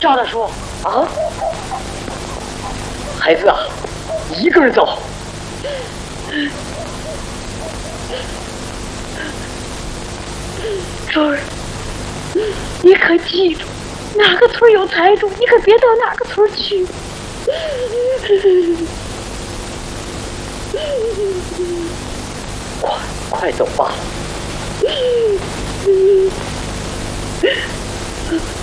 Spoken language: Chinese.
叫他说啊，孩子啊，一个人走。春儿，你可记住，哪个村有财主，你可别到哪个村去。快走吧。